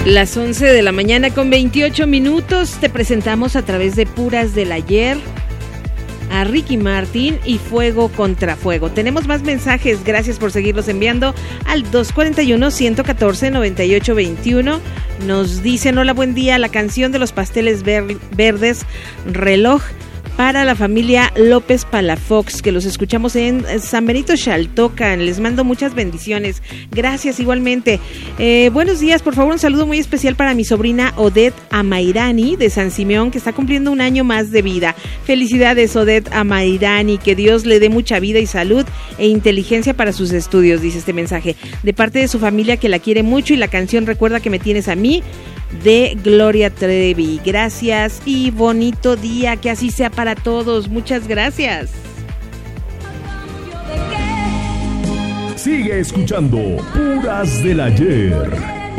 Las 11 de la mañana con 28 minutos. Te presentamos a través de Puras del Ayer a Ricky Martin y Fuego contra Fuego. Tenemos más mensajes, gracias por seguirlos enviando al 241-114-9821. Nos dicen: hola, buen día, la canción de los pasteles verdes, Reloj, para la familia López Palafox, que los escuchamos en San Benito Xaltocan. Les mando muchas bendiciones. Gracias igualmente. Buenos días, por favor, un saludo muy especial para mi sobrina Odette Amairani de San Simeón, que está cumpliendo un año más de vida. Felicidades, Odette Amairani, que Dios le dé mucha vida y salud e inteligencia para sus estudios, dice este mensaje. De parte de su familia, que la quiere mucho, y la canción Recuerda que me tienes a mí, de Gloria Trevi. Gracias y bonito día, que así sea para todos. Muchas gracias. Sigue escuchando Puras del Ayer.